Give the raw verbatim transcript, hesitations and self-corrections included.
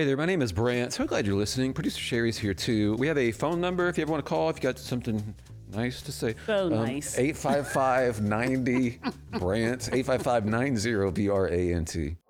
Hey there, my name is Brant. So glad you're listening. Producer Sherry's here too. We have a phone number if you ever want to call, if you got something nice to say. So nice. eight five five, ninety, Brant, eight five five, nine zero, B R A N T.